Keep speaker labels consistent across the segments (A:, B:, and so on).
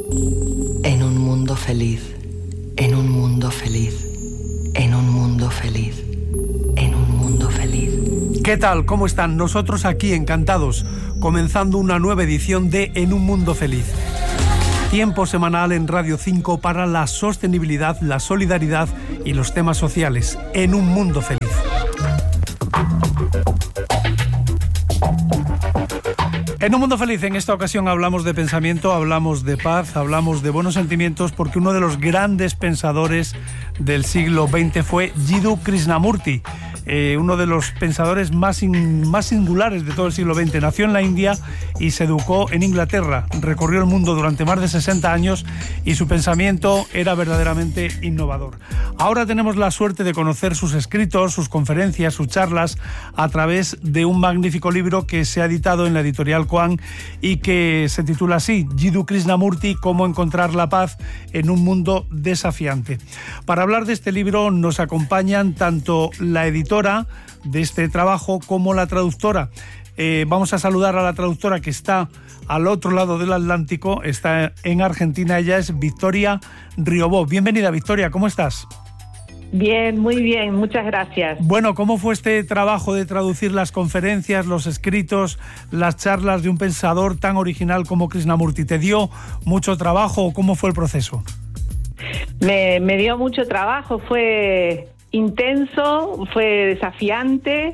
A: En un mundo feliz, en un mundo feliz, en un mundo feliz, en un mundo feliz.
B: ¿Qué tal? ¿Cómo están? Nosotros aquí encantados, comenzando una nueva edición de En un mundo feliz. Tiempo semanal en Radio 5 para la sostenibilidad, la solidaridad y los temas sociales. En un mundo feliz. En un mundo feliz, en esta ocasión hablamos de pensamiento, hablamos de paz, hablamos de buenos sentimientos, porque uno de los grandes pensadores del siglo XX fue Jiddu Krishnamurti, uno de los pensadores más singulares de todo el siglo XX. Nació en la India y se educó en Inglaterra. Recorrió el mundo durante más de 60 años y su pensamiento era verdaderamente innovador. Ahora tenemos la suerte de conocer sus escritos, sus conferencias, sus charlas a través de un magnífico libro que se ha editado en la editorial Koan y que se titula así: Jiddu Krishnamurti, cómo encontrar la paz en un mundo desafiante. Para hablar de este libro nos acompañan tanto la editora de este trabajo como la traductora. Vamos a saludar a la traductora, que está al otro lado del Atlántico, está en Argentina. Ella es Victoria Riobó. Bienvenida, Victoria, ¿cómo estás?
C: Bien, muy bien, muchas gracias.
B: Bueno, ¿cómo fue este trabajo de traducir las conferencias, los escritos, las charlas de un pensador tan original como Krishnamurti? ¿Te dio mucho trabajo o cómo fue el proceso?
C: Me dio mucho trabajo, fue intenso, fue desafiante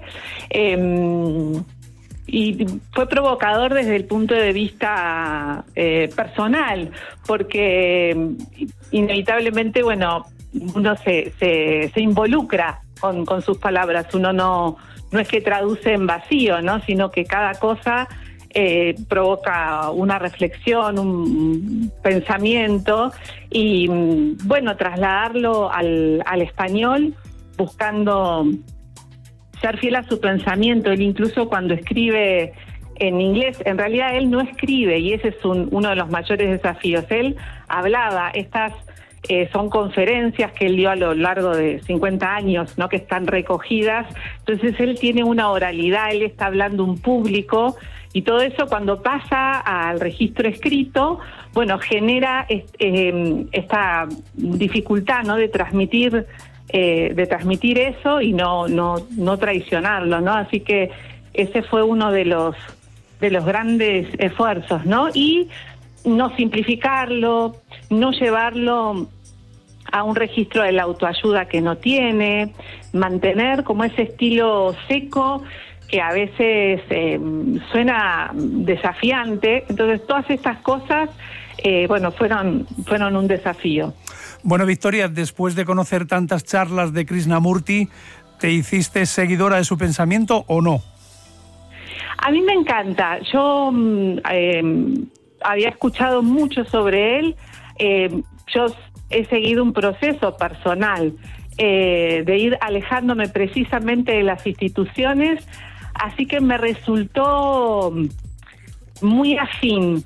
C: y fue provocador desde el punto de vista personal, porque inevitablemente, bueno, uno se involucra con sus palabras. Uno no es que traduce en vacío, ¿no? Sino que cada cosa provoca una reflexión, un pensamiento, y bueno, trasladarlo al español, buscando ser fiel a su pensamiento. Él incluso cuando escribe en inglés, en realidad él no escribe, y ese es uno de los mayores desafíos. Él hablaba, estas son conferencias que él dio a lo largo de 50 años, ¿no? Que están recogidas. Entonces él tiene una oralidad, él está hablando a un público, y todo eso cuando pasa al registro escrito, bueno, genera esta dificultad, ¿no? de transmitir eso y no traicionarlo, ¿no? Así que ese fue uno de los grandes esfuerzos, ¿no? Y no simplificarlo, no llevarlo a un registro de la autoayuda que no tiene, mantener como ese estilo seco que a veces suena desafiante. Entonces todas estas cosas bueno, fueron un desafío.
B: Bueno, Victoria, después de conocer tantas charlas de Krishnamurti, ¿te hiciste seguidora de su pensamiento o no?
C: A mí me encanta. Yo había escuchado mucho sobre él. Yo he seguido un proceso personal de ir alejándome precisamente de las instituciones, así que me resultó muy afín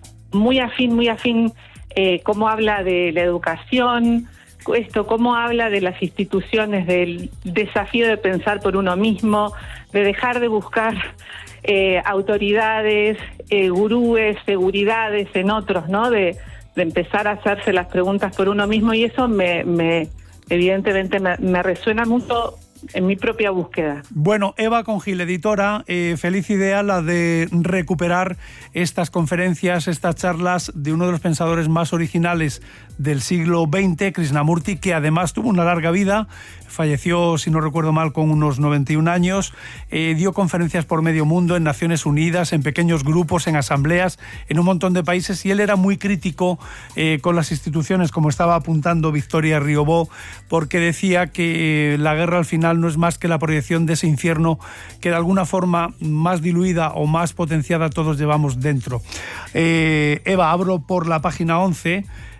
C: cómo habla de la educación, cómo habla de las instituciones, del desafío de pensar por uno mismo, de dejar de buscar autoridades, gurúes, seguridades en otros, ¿no? De empezar a hacerse las preguntas por uno mismo, y eso evidentemente me resuena mucho en mi propia búsqueda.
B: Bueno, Eva Congil, editora, feliz idea la de recuperar estas conferencias, estas charlas de uno de los pensadores más originales del siglo XX, Krishnamurti, que además tuvo una larga vida, falleció, si no recuerdo mal, con unos 91 años, dio conferencias por medio mundo, en Naciones Unidas, en pequeños grupos, en asambleas, en un montón de países, y él era muy crítico con las instituciones, como estaba apuntando Victoria Riobó, porque decía que la guerra al final no es más que la proyección de ese infierno que de alguna forma más diluida o más potenciada todos llevamos dentro. Eva, abro por la página 11,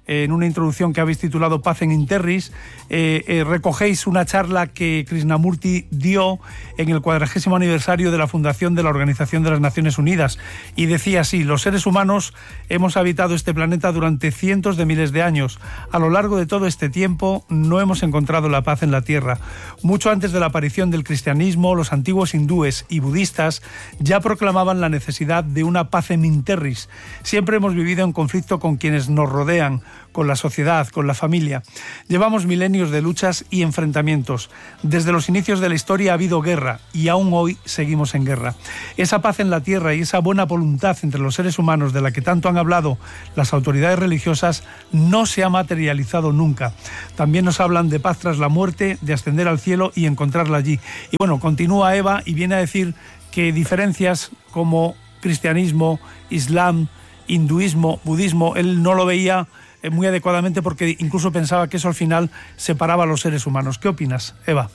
B: en una introducción que habéis titulado Pacem in Terris, recogéis una charla que Krishnamurti dio en el 40º aniversario de la fundación de la Organización de las Naciones Unidas, y decía así: los seres humanos hemos habitado este planeta durante cientos de miles de años. A lo largo de todo este tiempo no hemos encontrado la paz en la Tierra. Mucho antes de la aparición del cristianismo, los antiguos hindúes y budistas ya proclamaban la necesidad de una pacem in terris. Siempre hemos vivido en conflicto con quienes nos rodean, con la sociedad, con la familia. Llevamos milenios de luchas y enfrentamientos. Desde los inicios de la historia ha habido guerra y aún hoy seguimos en guerra. Esa paz en la tierra y esa buena voluntad entre los seres humanos de la que tanto han hablado las autoridades religiosas no se ha materializado nunca. También nos hablan de paz tras la muerte, de ascender al cielo y encontrarla allí. Y bueno, continúa Eva y viene a decir que diferencias como cristianismo, islam, hinduismo, budismo, él no lo veía muy adecuadamente porque incluso pensaba que eso al final separaba a los seres humanos. ¿Qué opinas, Eva?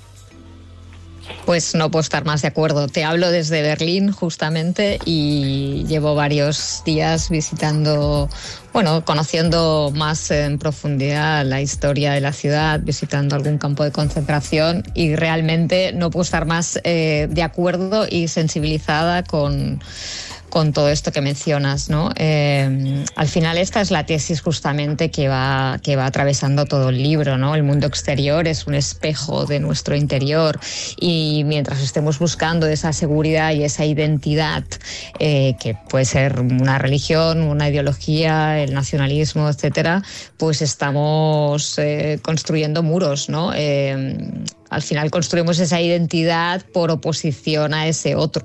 D: Pues no puedo estar más de acuerdo. Te hablo desde Berlín justamente y llevo varios días visitando, conociendo más en profundidad la historia de la ciudad, visitando algún campo de concentración, y realmente no puedo estar más de acuerdo y sensibilizada con todo esto que mencionas, ¿no? Al final esta es la tesis justamente que va atravesando todo el libro, ¿no? El mundo exterior es un espejo de nuestro interior, y mientras estemos buscando esa seguridad y esa identidad, que puede ser una religión, una ideología, el nacionalismo, etcétera, pues estamos construyendo muros, ¿no? Al final construimos esa identidad por oposición a ese otro,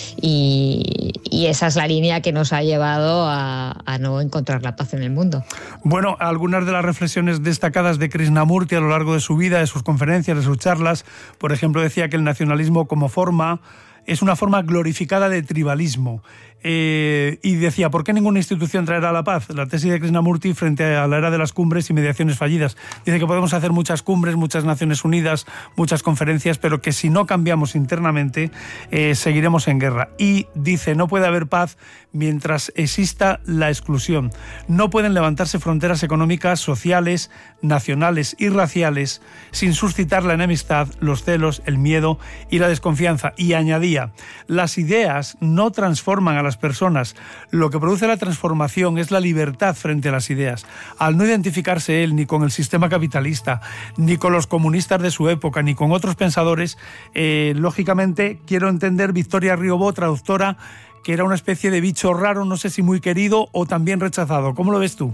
D: y esa es la línea que nos ha llevado a no encontrar la paz en el mundo.
B: Bueno, algunas de las reflexiones destacadas de Krishnamurti a lo largo de su vida, de sus conferencias, de sus charlas, por ejemplo, decía que el nacionalismo como forma es una forma glorificada de tribalismo. Y decía, ¿por qué ninguna institución traerá la paz? La tesis de Krishnamurti frente a la era de las cumbres y mediaciones fallidas. Dice que podemos hacer muchas cumbres, muchas Naciones Unidas, muchas conferencias, pero que si no cambiamos internamente, seguiremos en guerra. Y dice, no puede haber paz mientras exista la exclusión. No pueden levantarse fronteras económicas, sociales, nacionales y raciales sin suscitar la enemistad, los celos, el miedo y la desconfianza. Y añadía, las ideas no transforman a las personas. Lo que produce la transformación es la libertad frente a las ideas. Al no identificarse él ni con el sistema capitalista, ni con los comunistas de su época, ni con otros pensadores, lógicamente quiero entender Victoria Riobó, traductora, que era una especie de bicho raro, no sé si muy querido o también rechazado. ¿Cómo lo ves tú?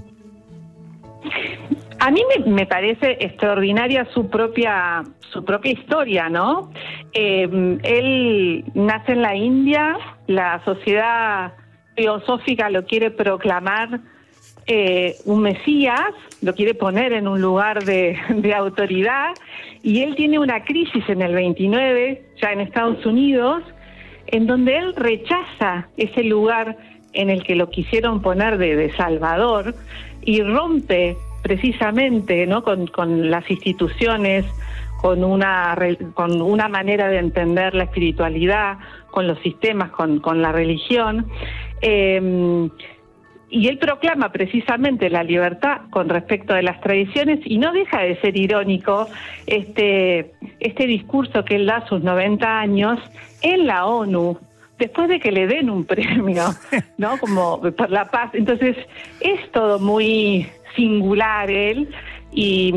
C: A mí me parece extraordinaria su propia historia, ¿no? Él nace en la India, la sociedad teosófica lo quiere proclamar un mesías, lo quiere poner en un lugar de autoridad, y él tiene una crisis en el 29, ya en Estados Unidos, en donde él rechaza ese lugar en el que lo quisieron poner de Salvador, y rompe precisamente, ¿no?, con las instituciones, con una manera de entender la espiritualidad, con los sistemas, con la religión, y él proclama precisamente la libertad con respecto de las tradiciones, y no deja de ser irónico este discurso que él da a sus 90 años en la ONU, después de que le den un premio, ¿no?, como por la paz. Entonces es todo muy singular él, y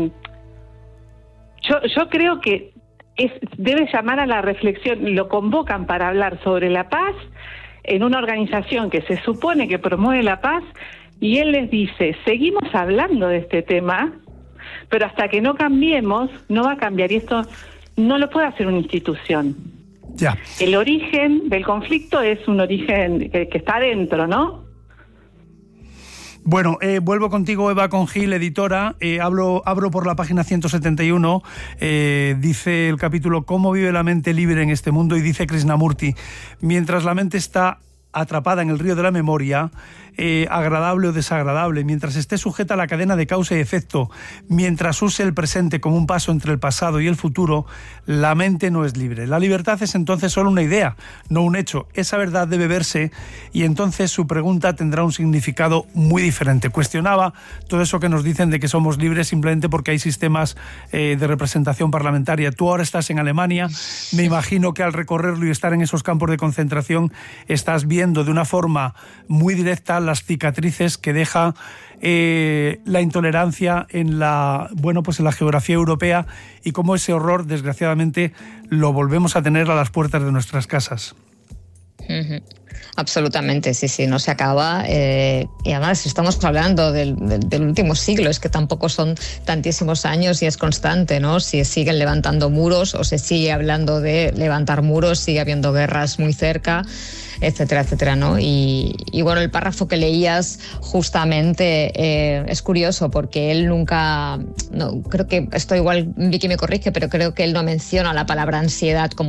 C: yo creo que debe llamar a la reflexión. Lo convocan para hablar sobre la paz en una organización que se supone que promueve la paz, y él les dice, seguimos hablando de este tema, pero hasta que no cambiemos, no va a cambiar, y esto no lo puede hacer una institución.
B: Ya.
C: El origen del conflicto es un origen que está adentro, ¿no?
B: Bueno, vuelvo contigo, Eva Congil, editora. Abro por la página 171. Dice el capítulo ¿Cómo vive la mente libre en este mundo? Y dice Krishnamurti, mientras la mente está atrapada en el río de la memoria, agradable o desagradable, mientras esté sujeta a la cadena de causa y efecto, mientras use el presente como un paso entre el pasado y el futuro, la mente no es libre. La libertad es entonces solo una idea, no un hecho. Esa verdad debe verse y entonces su pregunta tendrá un significado muy diferente. Cuestionaba todo eso que nos dicen de que somos libres simplemente porque hay sistemas de representación parlamentaria. Tú ahora estás en Alemania, me imagino que al recorrerlo y estar en esos campos de concentración estás viendo de una forma muy directa las cicatrices que deja la intolerancia en la geografía europea y cómo ese horror, desgraciadamente, lo volvemos a tener a las puertas de nuestras casas.
D: Absolutamente, sí, no se acaba. Y además estamos hablando del último siglo, es que tampoco son tantísimos años y es constante, ¿no? Si siguen levantando muros o se sigue hablando de levantar muros, sigue habiendo guerras muy cerca, etcétera, etcétera, ¿no? Y bueno, el párrafo que leías justamente es curioso porque él nunca, no, creo que esto igual Vicky me corrige, pero creo que él no menciona la palabra ansiedad como